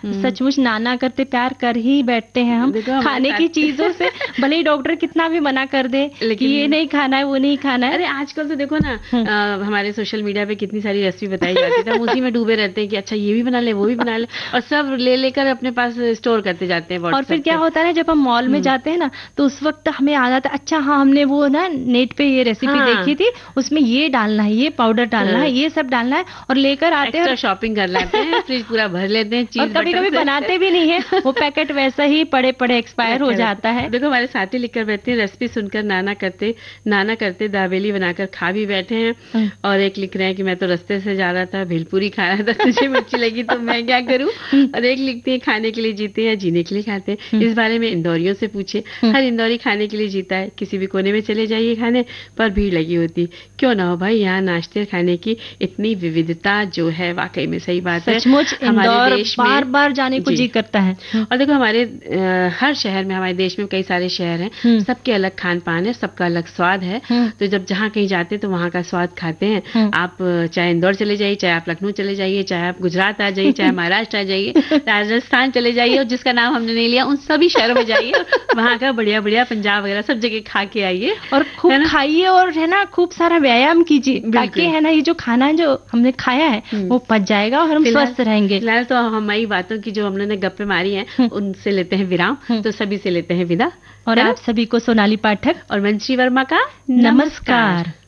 सचमुच नाना करते प्यार कर ही बैठते हैं हम खाने की चीजों से। भले ही डॉक्टर कितना भी मना कर दे कि ये नहीं खाना है, वो नहीं खाना है। अरे आजकल तो देखो ना, हमारे सोशल मीडिया पे कितनी सारी रेसिपी बताई जाती है, हम उसी में डूबे रहते हैं कि अच्छा ये भी बना ले, वो भी बना ले, और सब ले लेकर अपने पास स्टोर करते जाते हैं। और फिर क्या होता है ना, जब हम मॉल में जाते हैं ना, तो उस वक्त हमें आ जाता है अच्छा हाँ हमने वो ना नेट पे ये रेसिपी देखी थी, उसमें ये डालना है, ये पाउडर डालना है, ये सब डालना है, और लेकर आते हैं, शॉपिंग कर लाते हैं, फ्रिज पूरा भर लेते हैं चीज, और कभी कभी बनाते भी नहीं है, वो पैकेट वैसा ही पड़े पड़े एक्सपायर हो जाता है। देखो हमारे साथी लिखकर बैठते हैं, रेसिपी सुनकर नाना करते दाबेली बनाकर खा भी बैठे हैं। और एक लिख रहे हैं कि मैं तो रास्ते से जा रहा था, भेलपुरी खा रहा था, तुझे मिर्ची लगी तो मैं क्या करूं। और एक लिखते हैं खाने के लिए जीते हैं, जीने के लिए खाते हैं। इस बारे में इंदौरियों से पूछे, हर इंदौरी खाने के लिए जीता है, किसी भी कोने में चले जाइए खाने पर भीड़ लगी होती, क्यों ना हो भाई, यहाँ नाश्ते खाने की इतनी विविधता जो है, वाकई में सही बात है। सचमुच इंदौर बार बार जाने को जी करता है। और देखो हमारे हर शहर में, हमारे देश में कई सारे शहर हैं, सबके अलग खान पान है, सबका अलग स्वाद है। तो जब जहाँ कहीं जाते हैं तो वहाँ का स्वाद खाते हैं। आप चाहे इंदौर चले जाइए, चाहे आप लखनऊ चले जाइए, चाहे आप गुजरात आ जाइए, चाहे महाराष्ट्र आ जाइए, राजस्थान चले जाइए, और जिसका नाम हमने नहीं लिया उन सभी शहरों में जाइए, वहाँ का बढ़िया बढ़िया पंजाब वगैरह सब जगह खा के आइए, और खूब खाइए, और है ना खूब सारा व्यायाम कीजिए, ताकि है ना ये जो खाना जो हमने खाया है वो पच जाएगा और हम स्वस्थ रहेंगे। फिलहाल तो हमारी बातों की जो हमने गप्पे मारी हैं उनसे लेते हैं विराम, तो सभी से लेते हैं विदा। और आप सभी को सोनाली पाठक और मंशी वर्मा का नमस्कार।